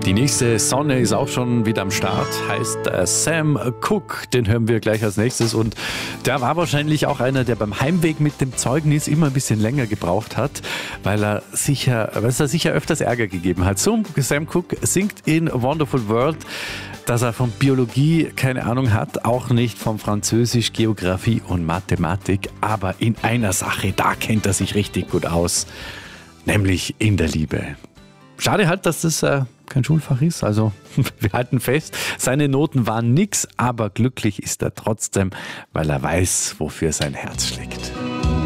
Die nächste Sonne ist auch schon wieder am Start, heißt Sam Cooke, den hören wir gleich als nächstes und der war wahrscheinlich auch einer, der beim Heimweg mit dem Zeugnis immer ein bisschen länger gebraucht hat, weil es sicher öfters Ärger gegeben hat. So, Sam Cooke singt in Wonderful World, dass er von Biologie keine Ahnung hat, auch nicht von Französisch, Geografie und Mathematik, aber in einer Sache, da kennt er sich richtig gut aus, nämlich in der Liebe. Schade halt, dass das kein Schulfach ist, also wir halten fest, seine Noten waren nix, aber glücklich ist er trotzdem, weil er weiß, wofür sein Herz schlägt.